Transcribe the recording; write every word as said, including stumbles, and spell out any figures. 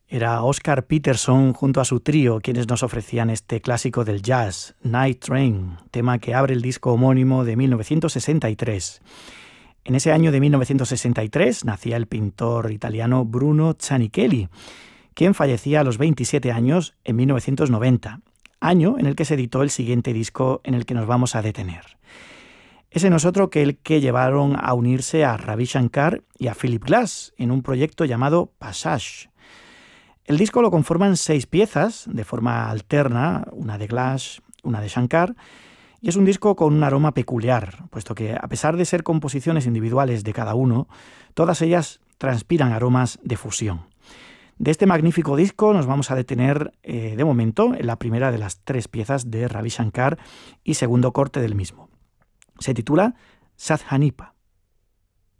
Era Oscar Peterson junto a su trío quienes nos ofrecían este clásico del jazz, Night Train, tema que abre el disco homónimo de mil novecientos sesenta y tres. En ese año de mil novecientos sesenta y tres nacía el pintor italiano Bruno Zanichelli, quien fallecía a los veintisiete años en mil novecientos noventa, año en el que se editó el siguiente disco en el que nos vamos a detener. Ese no es otro que el que llevaron a unirse a Ravi Shankar y a Philip Glass en un proyecto llamado Passage. El disco lo conforman seis piezas, de forma alterna, una de Glass, una de Shankar, y es un disco con un aroma peculiar, puesto que, a pesar de ser composiciones individuales de cada uno, todas ellas transpiran aromas de fusión. De este magnífico disco nos vamos a detener, eh, de momento, en la primera de las tres piezas de Ravi Shankar y segundo corte del mismo. Se titula Sadhanipa.